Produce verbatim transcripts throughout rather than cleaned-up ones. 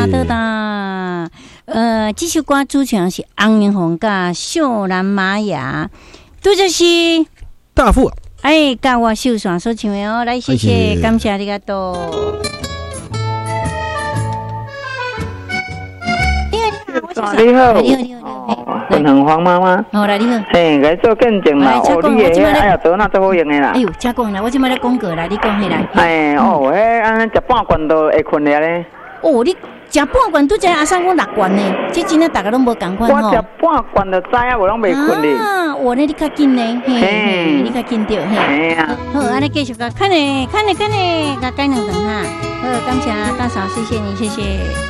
哒哒哒。呃，这首歌主唱是翁明凤甲秀兰玛雅，拄就是大富。 哎，甲我秀爽所唱的哦，来谢谢，感谢你个多。 你好， 你好，你好， 很很慌妈妈。 好啦，你好。 嘿，来做见证啦。哦，你个哎呀，做那最好用的啦。 哎呦，加讲啦，我即摆咧讲过啦，你讲起来。 哎，哦，迄安尼食半罐都会困了咧。 哦，你食半罐拄则阿三讲六罐呢，这真诶大家拢无共款吼。 我食半罐就知啊，我拢袂困哩。 啊，我呢你较紧呢，嘿，嘿你较紧着嘿。 嘿啊。 好，安尼继续甲看呢，看呢，看呢，甲改两顿哈。好，感谢大嫂，谢谢你，谢谢。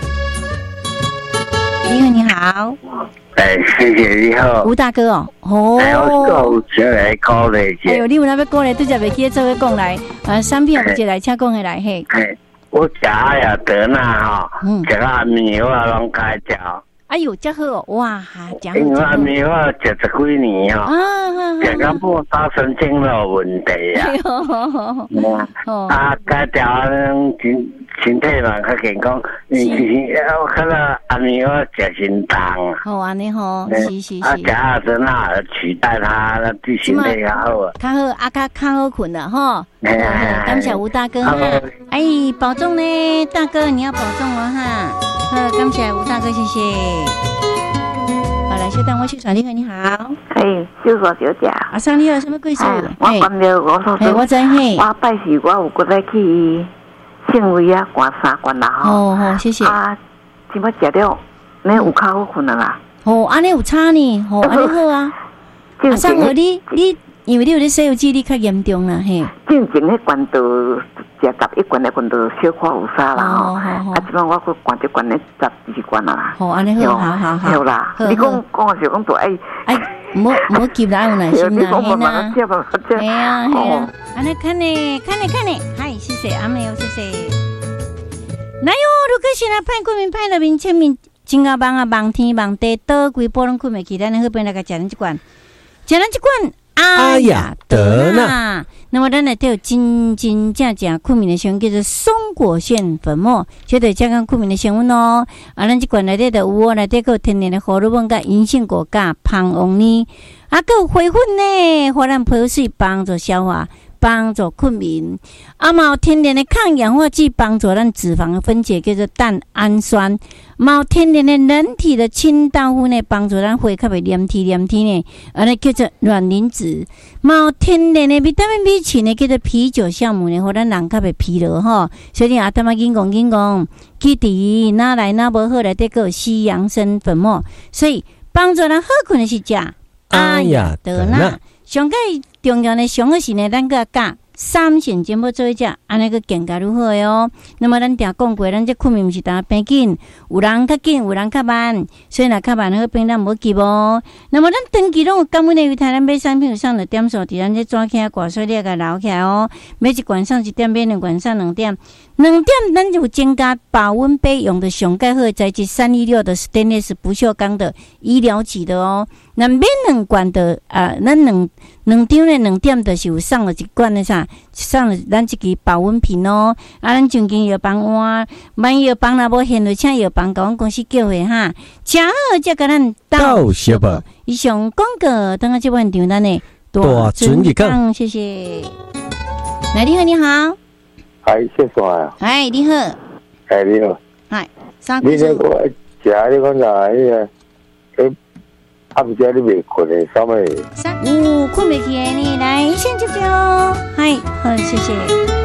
你好，你好。 哎，谢谢你好， 吴大哥哦，哦， 哎，我够先来鼓励一下。 哎呦，你有哪要鼓励？拄则袂记做伙讲来，呃，产品有一来，请讲下来嘿。 哎，我食阿呀德纳吼，食阿米花拢开掉。 哎呦，真好哦，哇，真好。 因为阿米花食十几年哦，食到末梢神经都有问题啊。哎呦，啊，开掉真。身体嘛较健康，其实我看到阿米我食心糖啊。 好安尼吼，是是是。 啊，食阿珍那取代它，那对身体较好啊。 较好，啊，较较好困了吼。哎呀，感谢吴大哥哈。哎，保重呢，大哥你要保重哦哈。好，感谢吴大哥，谢谢。好，来，小等我去传你好，你好。 哎，秀华小姐。 阿桑，你有什么贵事？ 我关了我说。 哎，我知嘿。 我拜时我有过来去。性味啊，灌三罐啦吼。 哦好，谢谢。 啊，即摆食了，你有较好困了啦。 哦，安尼有差呢，哦，安尼好啊。啊，上回你你因为你有咧西游记，你较严重啦嘿。 正前迄罐都食十一罐，那罐都小可有啥啦吼。啊，即摆我去灌一罐咧十二罐啦。 哦，安尼好，好好好。 好啦，你讲讲是讲都爱哎，唔好唔好急啦，有耐心啦，嘿呐。 系啊系啊，安尼看呢看呢看呢，嗨，谢谢阿妹哦，谢谢。来哟，如果是来派困眠派了面前面，真啊忙啊忙天忙地，倒规波拢困袂起，咱好边来个食咱一罐，食咱一罐。阿雅德纳，那么咱内底有真真正正困眠的成分叫做松果腺粉末，绝对加强困眠的成分哦。啊，咱这罐内底就有哦，内底有天然的荷尔蒙、甲银杏果、甲胖翁呢，啊，还有花粉呢，互咱皮水帮助消化。帮助困眠，啊嘛有天然的抗氧化剂，帮助咱脂肪的分解，叫做蛋氨酸。嘛有天然的人体的清道夫呢，帮助咱血较袂黏体黏体呢，啊那叫做卵磷脂。嘛有天然的维他命 B 群呢，叫做啤酒酵母呢，互咱人较袂疲劳吼。所以阿他妈紧讲紧讲，记伫哪来哪无好内底个西洋参粉末，所以帮助咱好困的是食阿雅德纳。上个重要的上个是呢，咱个加三线节目做一只，安尼个更加如何哟？那么咱定讲过，咱这困眠毋是当变紧，有人较紧，有人较慢，所以若较慢好变咱无急哦。那么咱长期拢有感恩的为台咱买产品有上的点数，伫咱这抓起来挂水你个留起来哦。每一罐上一点，每两罐上两点，两点咱就增加保温杯用的上盖好的材质三一六的 stainless 不锈钢的医疗级的哦。那免两罐的啊，咱两两张的两点就是有送了一罐的啥，送了咱一支保温瓶哦。啊，咱曾经药房换，万一药房若无现，就请药房甲阮公司叫回哈，正好再甲咱道谢吧。以上广告，等下这晚场咱的大存一讲，谢谢。来，你好，你好。 嗨，谢谢啊。 哎，你好。 哎，你好。 嗨，啥你那个食你讲哪迄个？诶。暗时你未困的，啥物？ 有困未起的呢，来先接着哦。嗨，好，谢谢。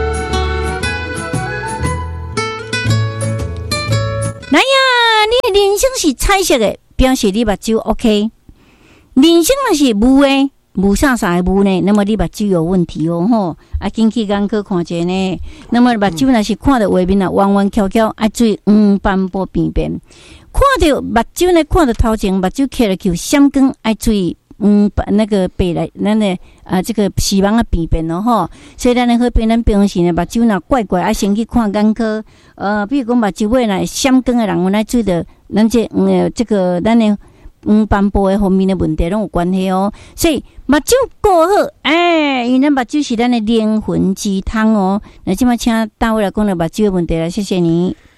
来呀，你的人生是彩色的，表示你目睭 OK。人生若是雾的，雾啥啥的雾呢？那么你目睭有问题哦，吼，啊，紧去眼科看者呢。那么目睭若是看到画面啊，弯弯翘翘，啊，水黄斑驳边边。看到目睭呢，看到头前目睭起来就闪光，爱注意，嗯，那个白来，咱的啊，这个视网啊变变咯吼。所以咱呢，好变咱平时呢，目睭若怪怪，啊，先去看眼科。呃，比如讲目睭尾若闪光的人，我来注意到咱这嗯，这个咱的嗯斑驳的方面的问题拢有关系哦。所以目睭顾好，哎，因为目睭是咱的灵魂之汤哦。那今麦请大卫来讲了目睭的问题了，谢谢你。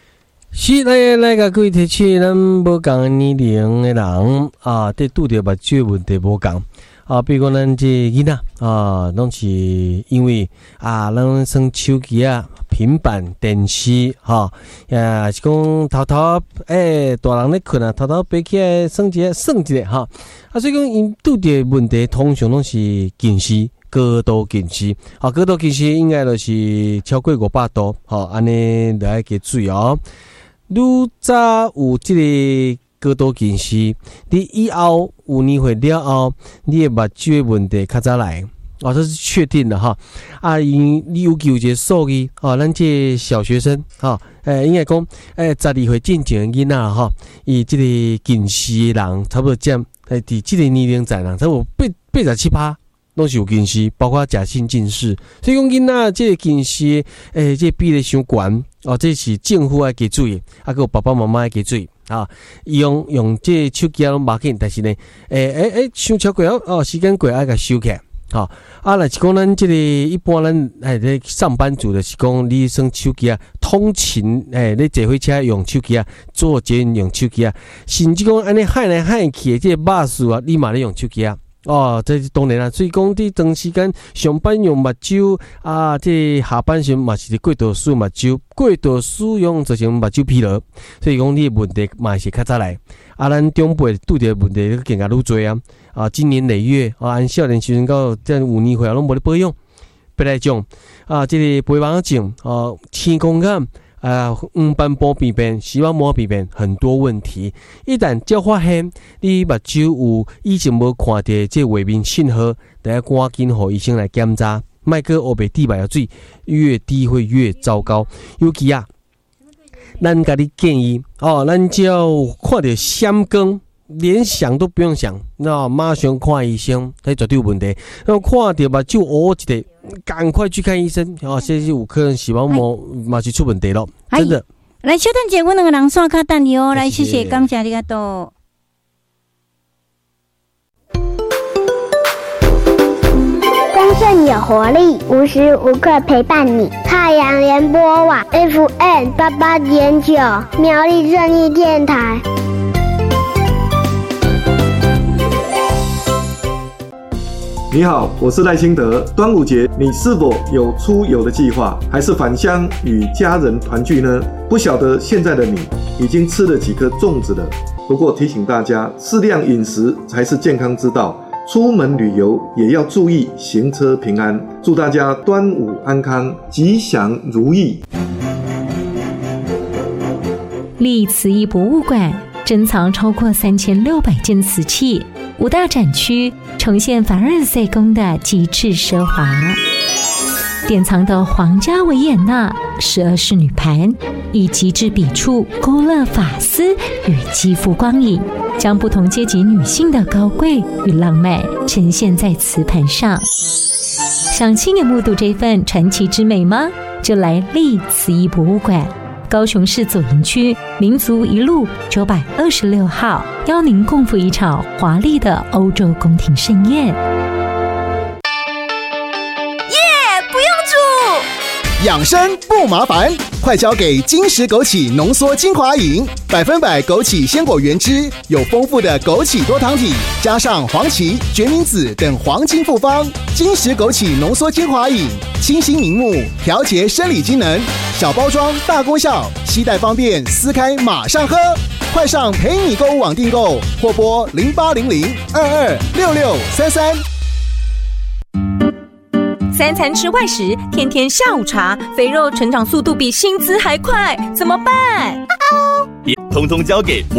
是来来个各位提起咱无共年龄的人啊，对拄着目睭问题无共啊，比如讲咱这囡仔啊，拢是因为啊，咱耍手机啊、平板、电视哈，也是讲偷偷诶，大人咧困啊，偷偷爬起来耍一下、耍一下哈，啊，所以讲因拄着问题，通常拢是近视。高度近视，啊，高度近视应该就是超过五百度，吼，安尼来加注意哦。愈早有这个高度近视，你以后有年岁了后，你的目睭的问题较早来，哦，这是确定的哈。啊，因你有有一个数据，哦，咱这小学生，哈，诶，应该讲，诶，十二岁进前的囡仔哈，伊这个近视的人差不多占，诶，伫这个年龄层人差不多八八十七趴。拢是有近视，包括假性近视，所以讲囡仔这个近视，诶、欸，这比例伤悬哦，这是政府要加注意，啊，个爸爸妈妈要加注意啊。用用这手机啊拢马紧，但是呢，诶诶诶，伤超过哦，时间过爱甲收起来，好啊。若是讲咱这个一般咱诶咧上班族的是讲，你耍手机啊，通勤诶，你坐火车用手机啊，坐捷运用手机啊，甚至讲安尼喊来喊去的这个巴士啊，你嘛咧用手机啊。哦，这当然啦，所以讲你长时间上班用目睭啊，这下班时嘛是过度使用目睭，过度使用造成目睭疲劳，所以讲你的问题嘛是较早来。啊，咱长辈拄着问题更加愈多啊！啊，经年累月啊，按少年时阵到这有年岁啊，拢无咧保养，别来种啊，这个肥胖症啊，青光眼。啊，黄斑部病变、视网膜病变，很多问题。一旦只发现你目睭有以前无看到这画面信号，得要赶紧互医生来检查。莫搁黑白滴白水，越低会越糟糕。尤其啊，咱甲你建议哦，咱只要看到闪光，连想都不用想，那马上看医生，这绝对有问题。然后看到目睭乌一个。赶快去看医生哦！这是有可能视网膜嘛是出问题了，真的。 来，小等姐，我两个人刷卡等你哦。来，谢谢，感谢ありがとう。 丰盛有活力，无时无刻陪伴你。太阳联播网 F M 八八点九，苗栗正义电台。 你好，我是赖清德。端午节你是否有出游的计划，还是返乡与家人团聚呢？不晓得现在的你已经吃了几颗粽子了。不过提醒大家，适量饮食才是健康之道。出门旅游也要注意行车平安。祝大家端午安康，吉祥如意。 立慈义博物馆珍藏超过三千六百件瓷器。五大展区呈现凡尔赛宫的极致奢华，典藏的皇家维也纳十二式女盘，以极致笔触勾勒发丝与肌肤光影，将不同阶级女性的高贵与浪漫呈现在瓷盘上。想亲眼目睹这份传奇之美吗？就来立慈义博物馆。高雄市左营区民族一路九百二十六号，邀您共赴一场华丽的欧洲宫廷盛宴。耶， 不用煮，养生不麻烦，快交给金石枸杞浓缩精华饮，百分百枸杞鲜果原汁，有丰富的枸杞多糖体，加上黄芪、决明子等黄金复方。金石枸杞浓缩精华饮，清新明目，调节生理机能。小包装大功效，携带方便，撕开马上喝。快上陪你购物网订购，或拨零八零零二二六六三三。 三餐吃外食，天天下午茶，肥肉成长速度比薪资还快，怎么办？ 别通通交给